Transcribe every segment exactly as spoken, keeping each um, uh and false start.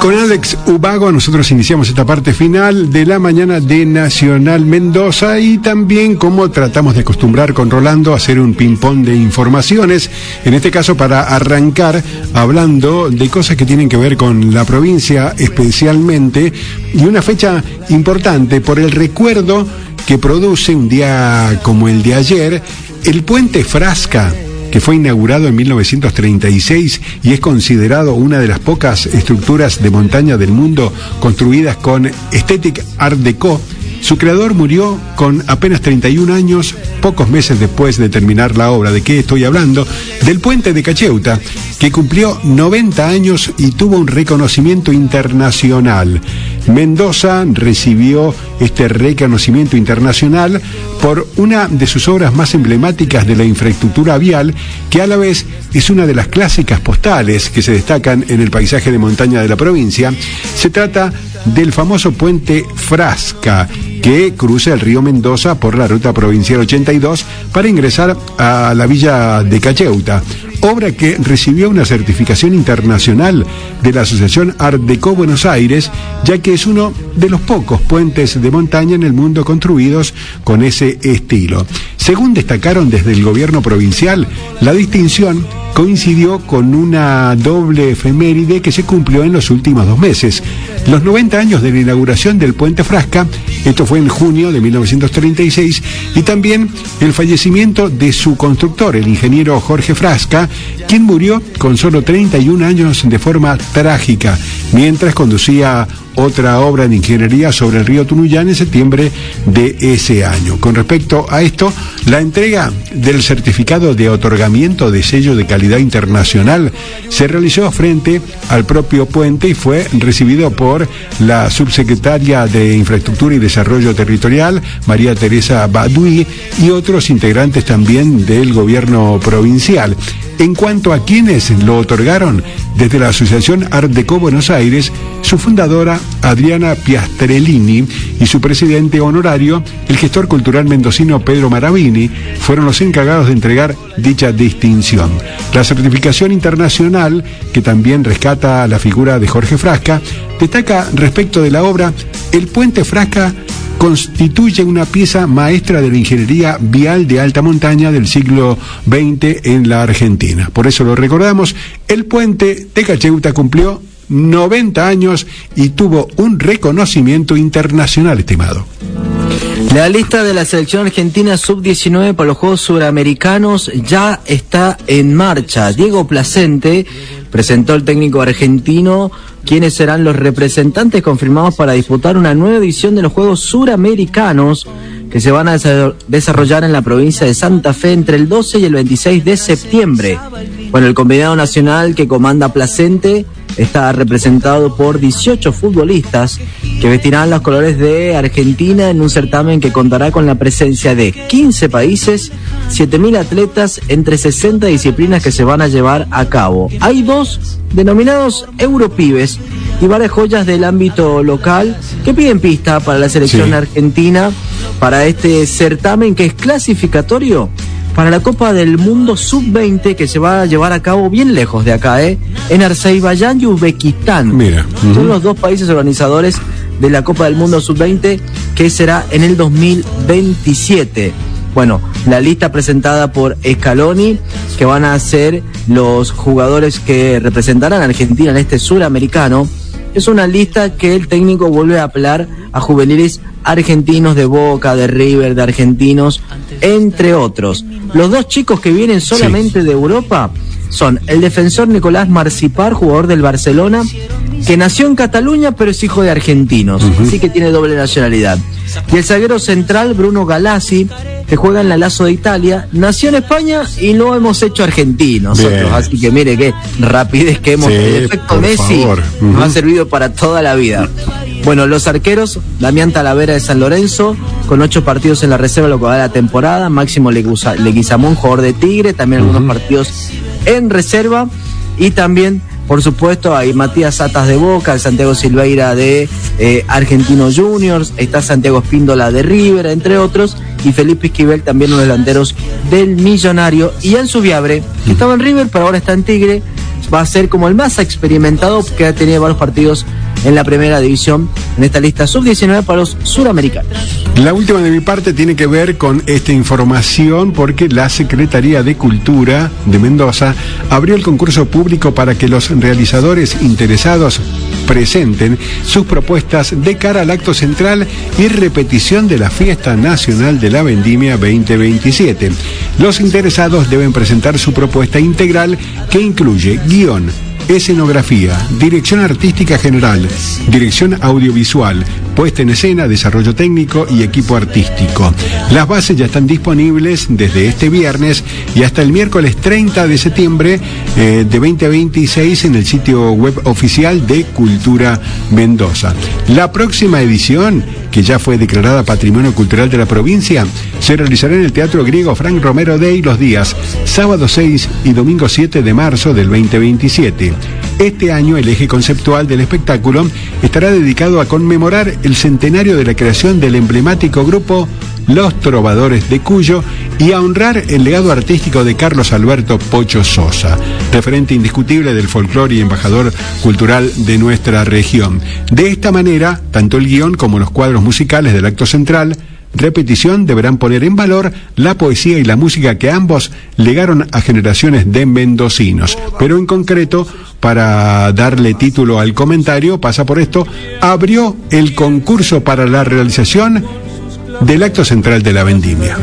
Con Alex Ubago nosotros iniciamos esta parte final de la mañana de Nacional Mendoza y también, como tratamos de acostumbrar con Rolando, hacer un ping-pong de informaciones, en este caso para arrancar hablando de cosas que tienen que ver con la provincia especialmente, y una fecha importante por el recuerdo que produce un día como el de ayer, el puente Frasca, que fue inaugurado en mil novecientos treinta y seis y es considerado una de las pocas estructuras de montaña del mundo construidas con Aesthetic Art Deco. Su creador murió con apenas treinta y un años, pocos meses después de terminar la obra. ¿De qué estoy hablando? Del puente de Cacheuta, que cumplió noventa años y tuvo un reconocimiento internacional. Mendoza recibió este reconocimiento internacional por una de sus obras más emblemáticas de la infraestructura vial, que a la vez es una de las clásicas postales que se destacan en el paisaje de montaña de la provincia. Se trata del famoso puente Frasca, que cruza el río Mendoza por la ruta provincial ochenta y dos para ingresar a la villa de Cacheuta, obra que recibió una certificación internacional de la Asociación Art Deco Buenos Aires, ya que es uno de los pocos puentes de montaña en el mundo construidos con ese estilo. Según destacaron desde el gobierno provincial, la distinción coincidió con una doble efeméride que se cumplió en los últimos dos meses. Los noventa años de la inauguración del puente Frasca, esto fue en junio de mil novecientos treinta y seis, y también el fallecimiento de su constructor, el ingeniero Jorge Frasca, quien murió con solo treinta y un años de forma trágica, mientras conducía otra obra de ingeniería sobre el río Tunuyán en septiembre de ese año. Con respecto a esto, la entrega del certificado de otorgamiento de sello de calidad internacional se realizó frente al propio puente y fue recibido por la subsecretaria de Infraestructura y Desarrollo Territorial, María Teresa Baduy, y otros integrantes también del gobierno provincial. En cuanto a quienes lo otorgaron, desde la Asociación Art Deco Buenos Aires, su fundadora Adriana Piastrellini y su presidente honorario, el gestor cultural mendocino Pedro Maravini, fueron los encargados de entregar dicha distinción. La certificación internacional, que también rescata la figura de Jorge Frasca, destaca respecto de la obra: el puente Frasca constituye una pieza maestra de la ingeniería vial de alta montaña del siglo veinte en la Argentina. Por eso lo recordamos, el puente de Cacheuta cumplió noventa años y tuvo un reconocimiento internacional, estimado. La lista de la selección argentina sub diecinueve para los Juegos Suramericanos ya está en marcha. Diego Placente presentó el técnico argentino quienes serán los representantes confirmados para disputar una nueva edición de los Juegos Suramericanos que se van a desarrollar en la provincia de Santa Fe entre el doce y el veintiséis de septiembre. Bueno, el combinado nacional que comanda Placente está representado por dieciocho futbolistas que vestirán los colores de Argentina en un certamen que contará con la presencia de quince países, siete mil atletas entre sesenta disciplinas que se van a llevar a cabo. Hay dos denominados Europibes y varias joyas del ámbito local que piden pista para la selección sí. argentina para este certamen que es clasificatorio para la Copa del Mundo sub veinte que se va a llevar a cabo bien lejos de acá, ¿eh? en Azerbaiyán y Uzbekistán. Mira. Uh-huh. Son los dos países organizadores de la Copa del Mundo sub veinte que será en el dos mil veintisiete. Bueno, la lista presentada por Scaloni, que van a ser los jugadores que representarán a Argentina en este suramericano, es una lista que el técnico vuelve a apelar a juveniles argentinos de Boca, de River, de Argentinos, entre otros. Los dos chicos que vienen solamente sí. de Europa son el defensor Nicolás Marcipar, jugador del Barcelona, que nació en Cataluña pero es hijo de argentinos, uh-huh. así que tiene doble nacionalidad. Y el zaguero central Bruno Galassi, que juega en la Lazio de Italia, nació en España y lo hemos hecho argentinos nosotros, así que mire qué rapidez que hemos. Sí, el efecto Messi uh-huh. nos ha servido para toda la vida. Bueno, los arqueros, Damián Talavera de San Lorenzo, con ocho partidos en la reserva lo que va de la temporada, Máximo Leguizamón, jugador de Tigre, también uh-huh. algunos partidos en reserva, y también, por supuesto, hay Matías Satas de Boca, Santiago Silveira de eh, Argentinos Juniors, está Santiago Espíndola de River, entre otros, y Felipe Esquivel, también unos delanteros del Millonario, y Ansu Viabre, que estaba en River, pero ahora está en Tigre, va a ser como el más experimentado, que ha tenido varios partidos en la primera división en esta lista sub diecinueve para los suramericanos. La última de mi parte tiene que ver con esta información porque la Secretaría de Cultura de Mendoza abrió el concurso público para que los realizadores interesados presenten sus propuestas de cara al acto central y repetición de la Fiesta Nacional de la Vendimia veinte veintisiete. Los interesados deben presentar su propuesta integral que incluye guión, escenografía, dirección artística general, dirección audiovisual, puesta en escena, desarrollo técnico y equipo artístico. Las bases ya están disponibles desde este viernes y hasta el miércoles treinta de septiembre eh, de veinte veintiséis en el sitio web oficial de Cultura Mendoza. La próxima edición, que ya fue declarada Patrimonio Cultural de la provincia, se realizará en el Teatro Griego Frank Romero Day los días sábado seis y domingo siete de marzo del veinte veintisiete. Este año el eje conceptual del espectáculo estará dedicado a conmemorar el centenario de la creación del emblemático grupo Los Trovadores de Cuyo y a honrar el legado artístico de Carlos Alberto Pocho Sosa, referente indiscutible del folclore y embajador cultural de nuestra región. De esta manera, tanto el guión como los cuadros musicales del acto central repetición deberán poner en valor la poesía y la música que ambos legaron a generaciones de mendocinos. Pero en concreto, para darle título al comentario, pasa por esto, abrió el concurso para la realización del acto central de la vendimia.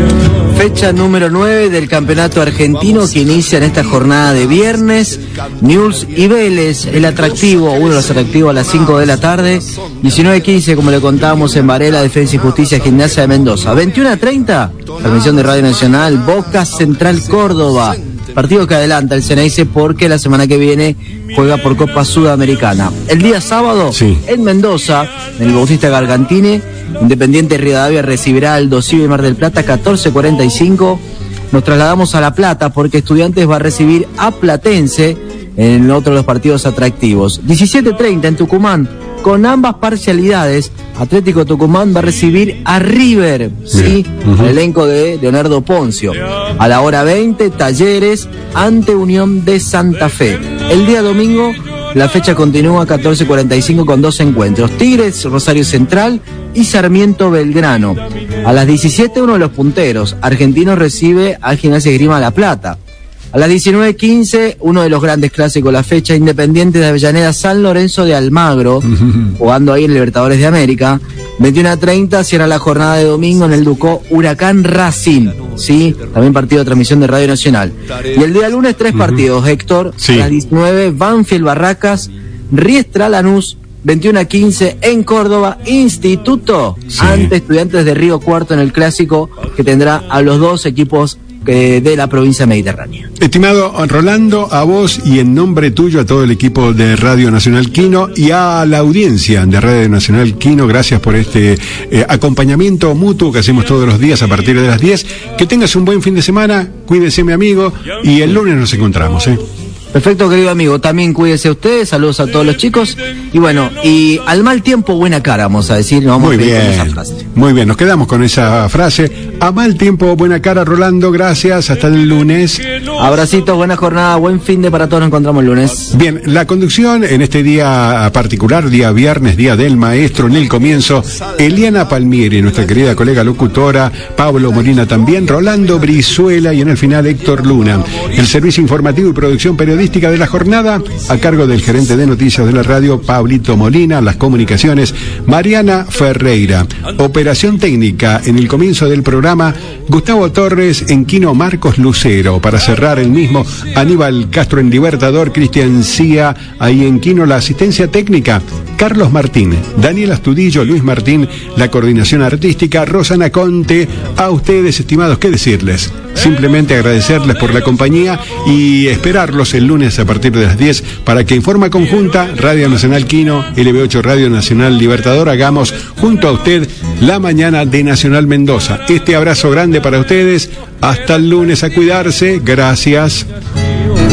Fecha número nueve del campeonato argentino que inicia en esta jornada de viernes. Newell's y Vélez, el atractivo, uno de los atractivos a las cinco de la tarde. diecinueve quince, como le contábamos en Varela, Defensa y Justicia, Gimnasia de Mendoza. veintiuno treinta, transmisión de Radio Nacional, Boca Central Córdoba. Partido que adelanta el Ceneice porque la semana que viene juega por Copa Sudamericana. El día sábado, sí, en Mendoza, en el Bautista Gargantini, Independiente Rivadavia recibirá al Dosivi Mar del Plata, catorce cuarenta y cinco. Nos trasladamos a La Plata porque Estudiantes va a recibir a Platense en otro de los partidos atractivos. diecisiete treinta en Tucumán, con ambas parcialidades, Atlético Tucumán va a recibir a River, ¿sí? Uh-huh. El elenco de Leonardo Poncio. A la hora veinte, Talleres ante Unión de Santa Fe. El día domingo, la fecha continúa catorce cuarenta y cinco con dos encuentros. Tigres, Rosario Central y Sarmiento Belgrano. A las diecisiete, uno de los punteros, Argentinos, recibe al Gimnasia Esgrima La Plata. A las diecinueve quince, uno de los grandes clásicos de la fecha, Independiente de Avellaneda, San Lorenzo de Almagro, jugando ahí en Libertadores de América. veintiuno treinta, cierra la jornada de domingo en el Ducó, Huracán Racing, ¿sí? También partido de transmisión de Radio Nacional. Y el día lunes, tres partidos, Héctor, sí. A las diecinueve, Banfield Barracas, Riestra Lanús, veintiuno quince en Córdoba, Instituto, sí, ante Estudiantes de Río Cuarto en el clásico que tendrá a los dos equipos de la provincia mediterránea. Estimado Rolando, a vos y en nombre tuyo a todo el equipo de Radio Nacional Quino y a la audiencia de Radio Nacional Quino, gracias por este eh, acompañamiento mutuo que hacemos todos los días a partir de las diez. Que tengas un buen fin de semana, cuídese mi amigo y el lunes nos encontramos, ¿eh? Perfecto, querido amigo, también cuídese usted, saludos a todos los chicos y bueno, y al mal tiempo buena cara, vamos a decir, nos vamos muy a bien, con esa frase. Muy bien, nos quedamos con esa frase, a mal tiempo buena cara, Rolando, gracias, hasta el lunes. Abracitos, buena jornada, buen fin de para todos, nos encontramos el lunes. Bien, la conducción en este día particular, día viernes, día del maestro, en el comienzo, Eliana Palmieri, nuestra querida colega locutora, Pablo Molina también, Rolando Brizuela y en el final Héctor Luna. El servicio informativo y producción periodística de la jornada a cargo del gerente de noticias de la radio, Pablito Molina, las comunicaciones, Mariana Ferreira. Operación técnica en el comienzo del programa, Gustavo Torres, en Quino, Marcos Lucero. Para cerrar el mismo, Aníbal Castro en Libertador, Cristian Cía, ahí en Quino, la asistencia técnica, Carlos Martín, Daniel Astudillo, Luis Martín, la coordinación artística, Rosana Conte. A ustedes, estimados, ¿qué decirles? Simplemente agradecerles por la compañía y esperarlos el lunes a partir de las diez para que en forma conjunta Radio Nacional Quino, L B ocho Radio Nacional Libertador, hagamos junto a usted la mañana de Nacional Mendoza. Este abrazo grande para ustedes. Hasta el lunes, a cuidarse. Gracias.